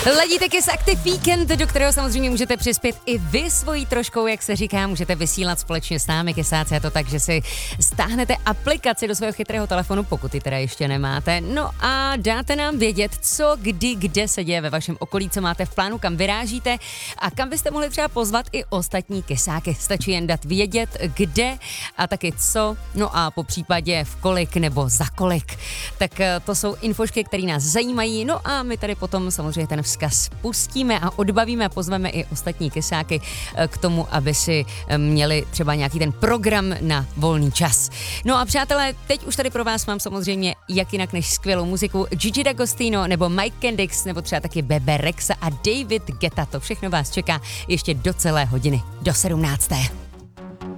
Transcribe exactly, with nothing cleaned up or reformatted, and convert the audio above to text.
Ladíte Kiss Active Weekend, do kterého samozřejmě můžete přispět i vy svojí troškou, jak se říká, můžete vysílat společně s námi Kissáci, a to tak, že si stáhnete aplikaci do svého chytrého telefonu, pokud ji teda ještě nemáte, no a dáte nám vědět, co, kdy, kde se děje ve vašem okolí, co máte v plánu, kam vyrážíte a kam byste mohli třeba pozvat i ostatní Kissáky. Stačí jen dát vědět, kde a taky co, no a po případě v kolik nebo za kolik. Tak to jsou infošky, které nás zajímají, no a my tady potom samozřejmě ten vzkaz pustíme a odbavíme a pozveme i ostatní Kissáky k tomu, aby si měli třeba nějaký ten program na volný čas. No a přátelé, teď už tady pro vás mám samozřejmě jak jinak než skvělou muziku Gigi D'Agostino nebo Mike Kendricks nebo třeba taky Bebe Rexha a David Guetta. To všechno vás čeká ještě do celé hodiny, do sedmnácté.